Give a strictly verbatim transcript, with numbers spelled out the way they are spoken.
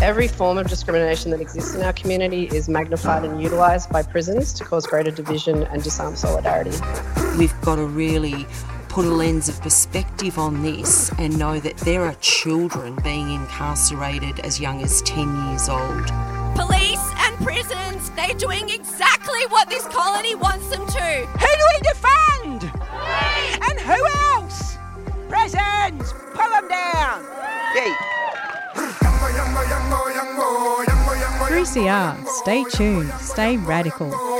Every form of discrimination that exists in our community is magnified and utilised by prisons to cause greater division and disarm solidarity. We've got to really put a lens of perspective on this and know that there are children being incarcerated as young as ten years old. Police and prisons, they're doing exactly what this colony wants them to. Who do we defund? Police. And who else? Prisons! Pull them down! Yay. three C R, stay tuned, stay radical.